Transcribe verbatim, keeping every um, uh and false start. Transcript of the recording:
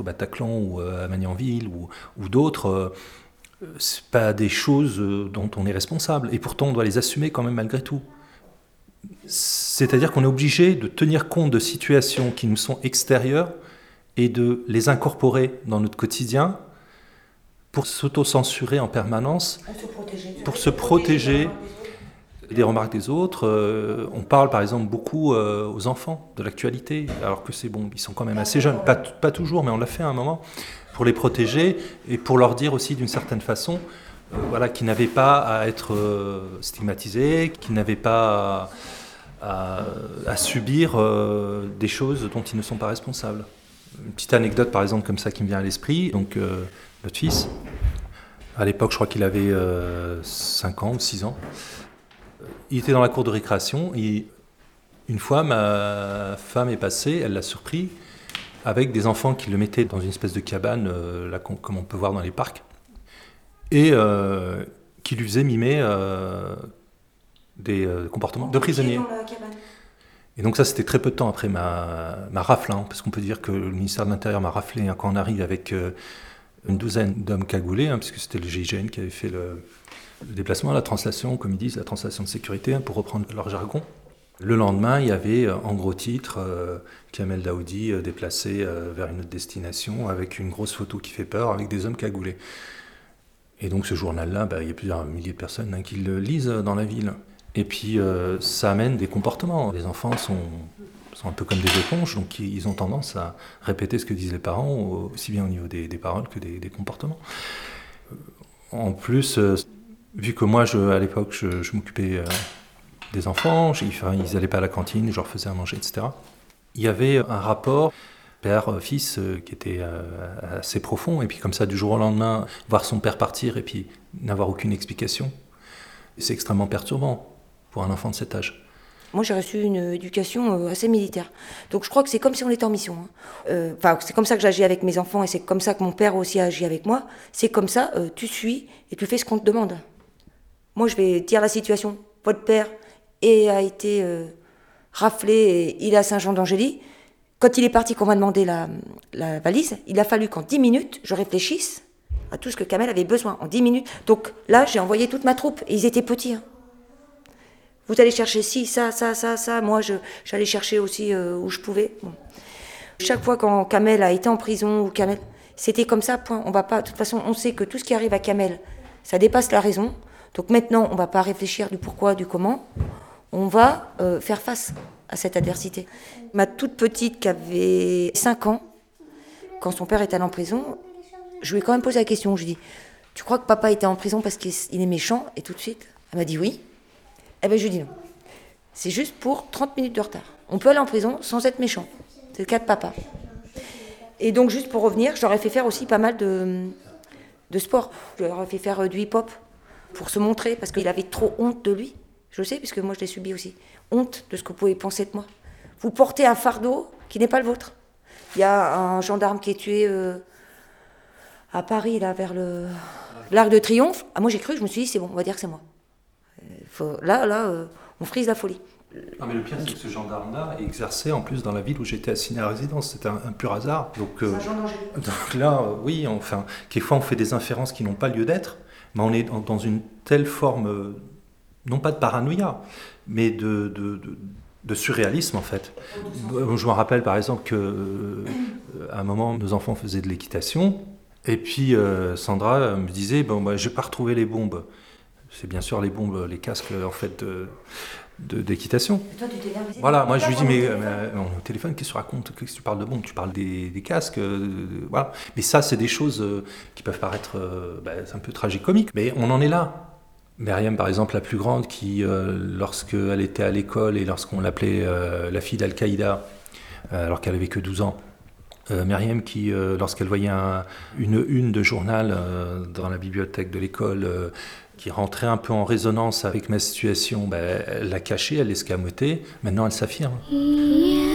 au Bataclan ou à Magnanville ou, ou d'autres, euh, c'est pas des choses dont on est responsable. Et pourtant, on doit les assumer quand même malgré tout. C'est-à-dire qu'on est obligé de tenir compte de situations qui nous sont extérieures et de les incorporer dans notre quotidien pour s'auto-censurer en permanence, Pour se protéger, pour se protéger des remarques des autres. Euh, on parle par exemple beaucoup euh, aux enfants de l'actualité, alors que c'est bon, ils sont quand même assez jeunes, pas, pas toujours, mais on l'a fait à un moment, pour les protéger et pour leur dire aussi d'une certaine façon euh, voilà, qu'ils n'avaient pas à être euh, stigmatisés, qu'ils n'avaient pas à, à, à subir euh, des choses dont ils ne sont pas responsables. Une petite anecdote par exemple comme ça qui me vient à l'esprit, donc euh, notre fils, à l'époque je crois qu'il avait euh, cinq ans ou six ans, il était dans la cour de récréation et une fois ma femme est passée, elle l'a surpris avec des enfants qui le mettaient dans une espèce de cabane euh, là, comme on peut voir dans les parcs et euh, qui lui faisaient mimer euh, des euh, comportements de prisonniers. Et donc ça, c'était très peu de temps après ma, ma rafle, hein, parce qu'on peut dire que le ministère de l'Intérieur m'a raflé hein, quand on arrive avec euh, une douzaine d'hommes cagoulés, hein, puisque c'était le G I G N qui avait fait le, le déplacement, la translation, comme ils disent, la translation de sécurité, hein, pour reprendre leur jargon. Le lendemain, il y avait euh, en gros titre euh, Kamel Daoudi euh, déplacé euh, vers une autre destination avec une grosse photo qui fait peur, avec des hommes cagoulés. Et donc ce journal-là, bah, il y a plusieurs milliers de personnes hein, qui le lisent dans la ville. Et puis, euh, ça amène des comportements. Les enfants sont, sont un peu comme des éponges, donc ils ont tendance à répéter ce que disent les parents, aussi bien au niveau des, des paroles que des, des comportements. En plus, euh, vu que moi, je, à l'époque, je, je m'occupais euh, des enfants, je, enfin, ils n'allaient pas à la cantine, je leur faisais à manger, et cetera. Il y avait un rapport père-fils euh, qui était euh, assez profond, et puis comme ça, du jour au lendemain, voir son père partir et puis n'avoir aucune explication, c'est extrêmement perturbant pour un enfant de cet âge. Moi, j'ai reçu une éducation assez militaire. Donc, je crois que c'est comme si on était en mission. Hein. Euh, enfin, c'est comme ça que j'agis avec mes enfants et c'est comme ça que mon père aussi a agi avec moi. C'est comme ça, euh, tu suis et tu fais ce qu'on te demande. Moi, je vais dire la situation. Votre père et a été euh, raflé et il est à Saint-Jean-d'Angély. Quand il est parti, qu'on m'a demandé la, la valise, il a fallu qu'en dix minutes, je réfléchisse à tout ce que Kamel avait besoin. En dix minutes. Donc là, j'ai envoyé toute ma troupe et ils étaient petits. Hein. Vous allez chercher ci, ça, ça, ça, ça. Moi, je, j'allais chercher aussi euh, où je pouvais. Bon. Chaque fois quand Kamel a été en prison, ou Kamel, c'était comme ça, point. On va pas, de toute façon, on sait que tout ce qui arrive à Kamel, ça dépasse la raison. Donc maintenant, on ne va pas réfléchir du pourquoi, du comment. On va euh, faire face à cette adversité. Ma toute petite, qui avait cinq ans, quand son père était allé en prison, je lui ai quand même posé la question. Je lui ai dit, tu crois que papa était en prison parce qu'il est méchant? Et tout de suite, elle m'a dit oui. Eh bien, je lui dis non. C'est juste pour trente minutes de retard. On peut aller en prison sans être méchant. C'est le cas de papa. Et donc, juste pour revenir, je leur ai fait faire aussi pas mal de, de sport. Je leur ai fait faire du hip-hop pour se montrer, parce qu'il avait trop honte de lui. Je le sais, puisque moi, je l'ai subi aussi. Honte de ce que vous pouvez penser de moi. Vous portez un fardeau qui n'est pas le vôtre. Il y a un gendarme qui est tué euh, à Paris, là, vers le, l'Arc de Triomphe. Ah, moi, j'ai cru, je me suis dit, c'est bon, on va dire que c'est moi. Faut, là, là, euh, on frise la folie. Non, mais le pire, c'est que ce gendarme-là exerçait en plus dans la ville où j'étais assigné à résidence. C'était un, un pur hasard. Donc, euh, donc là, euh, oui, enfin, quelquefois on fait des inférences qui n'ont pas lieu d'être, mais on est dans, dans une telle forme, euh, non pas de paranoïa, mais de, de, de, de surréalisme en fait. Je me rappelle par exemple qu'à euh, un moment, nos enfants faisaient de l'équitation, et puis euh, Sandra me disait, bon, bah, je n'ai pas retrouvé les bombes. C'est bien sûr les bombes, les casques en fait de, de, d'équitation. Et toi, tu t'es bien visé. Voilà, moi je lui dis, mais, mais on est au téléphone, qu'est-ce que tu racontes? Qu'est-ce que tu parles de bombes? Tu parles des, des casques, euh, voilà. Mais ça, c'est des choses euh, qui peuvent paraître euh, bah, un peu tragicomiques, mais on en est là. Myriam, par exemple, la plus grande, qui, euh, lorsqu'elle était à l'école et lorsqu'on l'appelait euh, la fille d'Al-Qaïda, euh, alors qu'elle avait que douze ans, Euh, Myriam qui, euh, lorsqu'elle voyait un, une une de journal euh, dans la bibliothèque de l'école euh, qui rentrait un peu en résonance avec ma situation, ben, elle l'a cachée, elle l'escamotait. Maintenant, elle s'affirme.